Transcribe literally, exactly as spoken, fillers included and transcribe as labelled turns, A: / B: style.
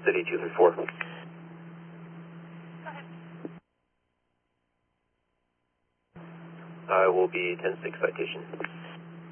A: City two three four. I will be ten six citation.